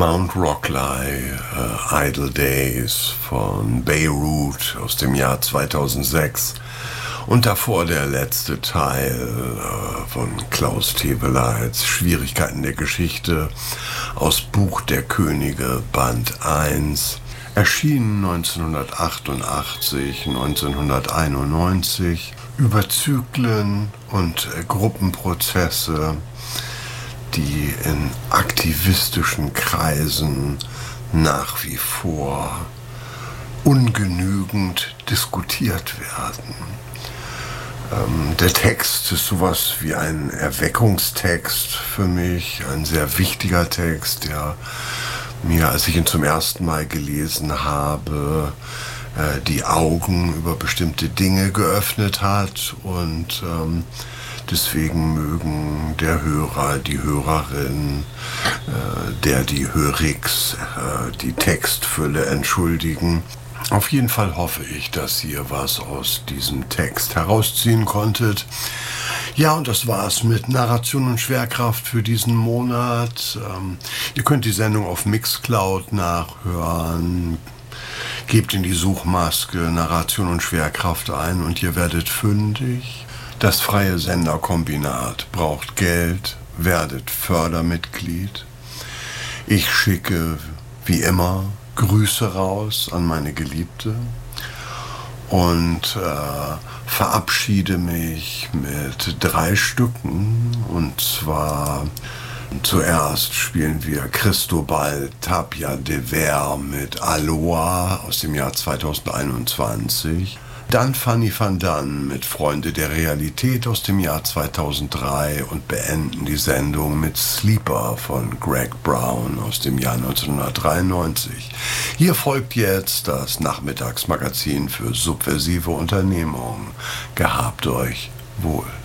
Mount Rockley, Idle Days von Beirut aus dem Jahr 2006 und davor der letzte Teil von Klaus Teweleits Schwierigkeiten der Geschichte aus Buch der Könige Band 1, erschienen 1988, 1991, über Zyklen und Gruppenprozesse, die in aktivistischen Kreisen nach wie vor ungenügend diskutiert werden. Der Text ist sowas wie ein Erweckungstext für mich, ein sehr wichtiger Text, der mir, als ich ihn zum ersten Mal gelesen habe, die Augen über bestimmte Dinge geöffnet hat und deswegen mögen der Hörer, die Hörerin, die Hörix, die Textfülle entschuldigen. Auf jeden Fall hoffe ich, dass ihr was aus diesem Text herausziehen konntet. Ja, und das war's mit Narration und Schwerkraft für diesen Monat. Ihr könnt die Sendung auf Mixcloud nachhören. Gebt in die Suchmaske Narration und Schwerkraft ein und ihr werdet fündig. Das Freie Senderkombinat braucht Geld, werdet Fördermitglied. Ich schicke, wie immer, Grüße raus an meine Geliebte und verabschiede mich mit 3 Stücken. Und zwar zuerst spielen wir Cristobal Tapia de Ver mit Aloha aus dem Jahr 2021. Dann Fanny van Dan mit Freunde der Realität aus dem Jahr 2003 und beenden die Sendung mit Sleeper von Greg Brown aus dem Jahr 1993. Hier folgt jetzt das Nachmittagsmagazin für subversive Unternehmung. Gehabt euch wohl.